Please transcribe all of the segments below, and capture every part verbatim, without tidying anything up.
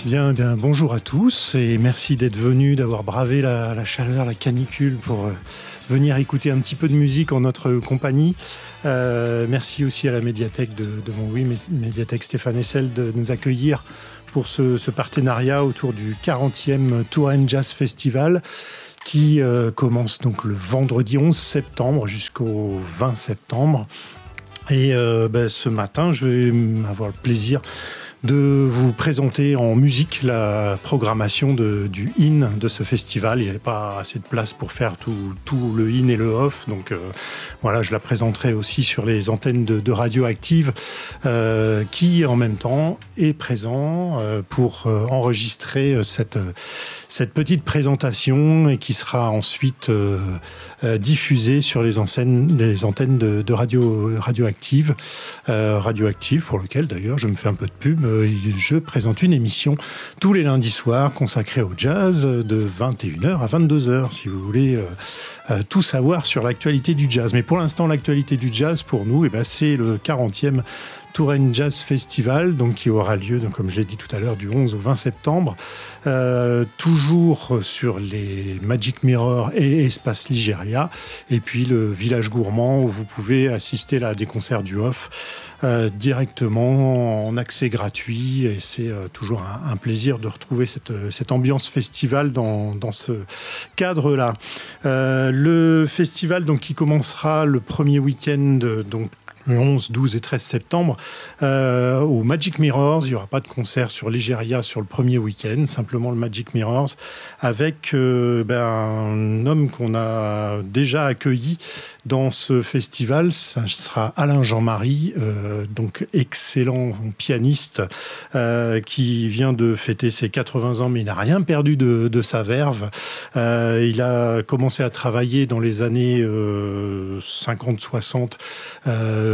Bien, bien, bonjour à tous et merci d'être venus, d'avoir bravé la, la chaleur, la canicule pour euh, venir écouter un petit peu de musique en notre compagnie. Euh, merci aussi à la médiathèque de, de Montlouis, médiathèque Stéphane Hessel, de nous accueillir pour ce, ce partenariat autour du quarantième Touraine Jazz Festival qui euh, commence donc le vendredi onze septembre jusqu'au vingt septembre. Et euh, ben, ce matin, je vais avoir le plaisir de vous présenter en musique la programmation de, du in de ce festival. Il n'y avait pas assez de place pour faire tout, tout le in et le off, donc euh, voilà, je la présenterai aussi sur les antennes de, de Radioactive, euh, qui en même temps est présent euh, pour euh, enregistrer cette, cette petite présentation et qui sera ensuite euh, euh, diffusée sur les, enseignes, les antennes de, de radio, Radioactive, euh, Radioactive pour lequel d'ailleurs je me fais un peu de pub. Je présente une émission tous les lundis soirs consacrée au jazz de vingt et une heures à vingt-deux heures, si vous voulez euh, euh, tout savoir sur l'actualité du jazz. Mais pour l'instant, l'actualité du jazz, pour nous, eh ben, c'est le quarantième Touraine Jazz Festival, donc qui aura lieu, donc, comme je l'ai dit tout à l'heure, du onze au vingt septembre, euh, toujours sur les Magic Mirror et Espace Ligéria, et puis le Village Gourmand, où vous pouvez assister là, à des concerts du off, Euh, directement en accès gratuit, et c'est euh, toujours un, un plaisir de retrouver cette, cette ambiance festival dans, dans ce cadre-là. Euh, le festival donc, qui commencera le premier week-end, donc le onze, douze et treize septembre, euh, au Magic Mirrors. Il n'y aura pas de concert sur Ligéria sur le premier week-end, simplement le Magic Mirrors, avec euh, ben, un homme qu'on a déjà accueilli dans ce festival. Ça sera Alain Jean-Marie, euh, donc excellent pianiste, euh, qui vient de fêter ses quatre-vingts ans, mais il n'a rien perdu de, de sa verve. Euh, il a commencé à travailler dans les années euh, cinquante soixante, euh,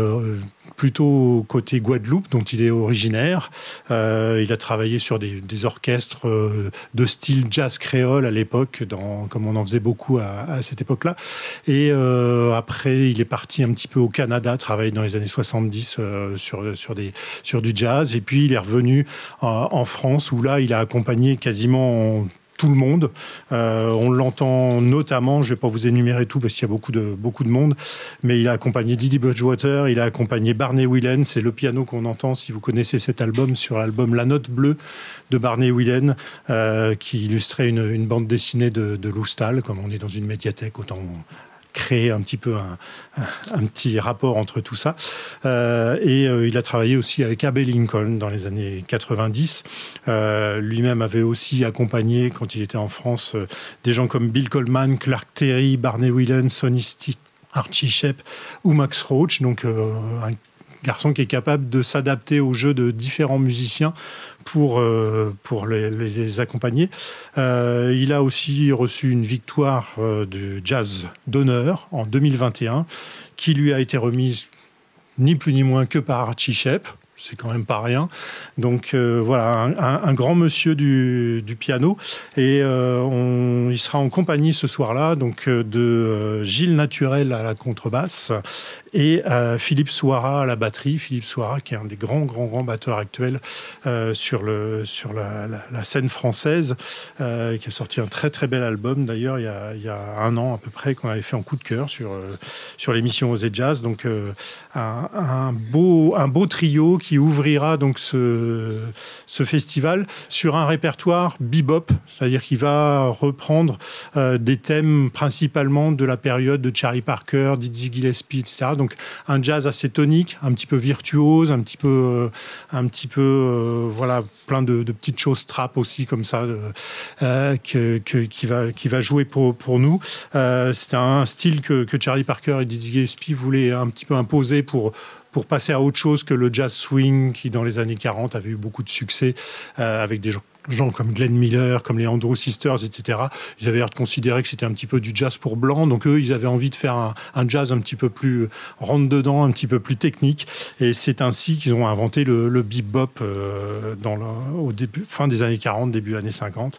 plutôt côté Guadeloupe, dont il est originaire. Euh, il a travaillé sur des, des orchestres euh, de style jazz créole à l'époque, dans, comme on en faisait beaucoup à, à cette époque-là. Et euh, après, il est parti un petit peu au Canada, travailler dans les années soixante-dix euh, sur, sur, des, sur du jazz. Et puis, il est revenu en, en France, où là, il a accompagné quasiment tout le monde. Euh, on l'entend notamment, je ne vais pas vous énumérer tout parce qu'il y a beaucoup de, beaucoup de monde, mais il a accompagné Didi Bridgewater, il a accompagné Barney Whelan, c'est le piano qu'on entend si vous connaissez cet album, sur l'album La Note Bleue de Barney Whelan, euh, qui illustrait une, une bande dessinée de, de Lou Stahl. Comme on est dans une médiathèque, autant créer un petit peu un, un, un petit rapport entre tout ça. Euh, et euh, il a travaillé aussi avec Abbey Lincoln dans les années quatre-vingt-dix. Euh, lui-même avait aussi accompagné, quand il était en France, euh, des gens comme Bill Coleman, Clark Terry, Barney Whelan, Sonny Stitt, Archie Shepp ou Max Roach. Donc euh, un garçon qui est capable de s'adapter au jeu de différents musiciens pour, euh, pour les, les accompagner. Euh, il a aussi reçu une victoire euh, de jazz d'honneur en deux mille vingt et un, qui lui a été remise ni plus ni moins que par Archie Shepp. C'est quand même pas rien. Donc euh, voilà, un, un, un grand monsieur du, du piano. Et euh, on, il sera en compagnie ce soir-là donc, de euh, Gilles Naturel à la contrebasse et euh, Philippe Souara à la batterie. Philippe Souara, qui est un des grands, grands, grands batteurs actuels euh, sur, le, sur la, la, la scène française, euh, qui a sorti un très, très bel album, d'ailleurs, il y a, il y a un an à peu près, qu'on avait fait en coup de cœur sur, euh, sur l'émission Osez Jazz. Donc, euh, un, un, beau, un beau trio qui ouvrira donc ce, ce festival sur un répertoire bebop, c'est-à-dire qu'il va reprendre euh, des thèmes principalement de la période de Charlie Parker, Dizzy Gillespie, et cetera. Donc un jazz assez tonique, un petit peu virtuose, un petit peu, euh, un petit peu, euh, voilà, plein de, de petites choses trap aussi comme ça, euh, que, que, qui va, qui va jouer pour pour nous. Euh, c'est un style que, que Charlie Parker et Dizzy Gillespie voulaient un petit peu imposer pour pour passer à autre chose que le jazz swing qui, dans les années quarante, avait eu beaucoup de succès euh, avec des gens, gens comme Glenn Miller, comme les Andrew Sisters, et cetera. Ils avaient l'air de considérer que c'était un petit peu du jazz pour blancs. Donc eux, ils avaient envie de faire un, un jazz un petit peu plus rentre-dedans, un petit peu plus technique. Et c'est ainsi qu'ils ont inventé le, le bebop euh, dans le, au début, fin des années quarante, début années cinquante.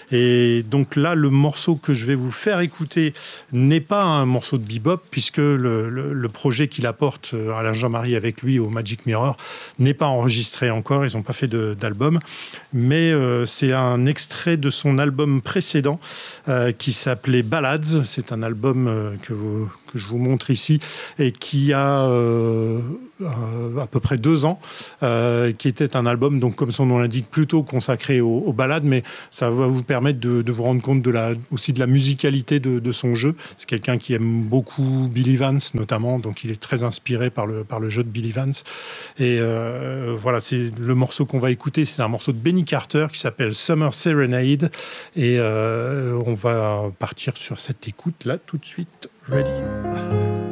Et donc là, le morceau que je vais vous faire écouter n'est pas un morceau de bebop, puisque le, le, le projet qu'il apporte, Alain Jean-Marie avec lui au Magic Mirror, n'est pas enregistré encore. Ils n'ont pas fait de, d'album. Mais euh, euh, c'est un extrait de son album précédent euh, qui s'appelait Ballads. C'est un album euh, que, vous, que je vous montre ici et qui a euh, euh, à peu près deux ans, euh, qui était un album, donc comme son nom l'indique, plutôt consacré aux, aux ballades, mais ça va vous permettre de, de vous rendre compte de la, aussi de la musicalité de, de son jeu. C'est quelqu'un qui aime beaucoup Billy Vance notamment, donc il est très inspiré par le, par le jeu de Billy Vance. Et euh, voilà, c'est le morceau qu'on va écouter, c'est un morceau de Benny Carter qui s'appelle Summer Serenade, et euh, on va partir sur cette écoute là tout de suite. Ready?